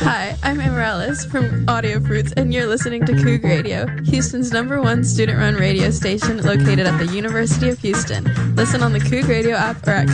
Hi, I'm Amaryllis from Audio Fruits, and you're listening to Coug Radio, Houston's #1 student-run radio station located at the University of Houston. Listen on the Coug Radio app or at